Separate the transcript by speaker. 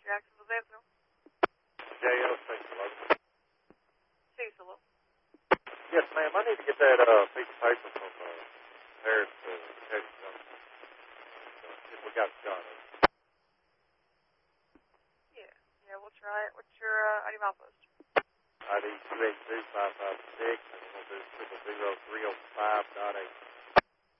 Speaker 1: Jacksonville Avenue.
Speaker 2: JL Station 11.
Speaker 1: Cecil.
Speaker 2: Yes, ma'am. I need to get that piece of paper from Harris to Teddy Johnson. If we got John.
Speaker 1: Yeah, we'll try it. What's your ID milepost?
Speaker 2: ID 282-556, and we're going to do 00305.8.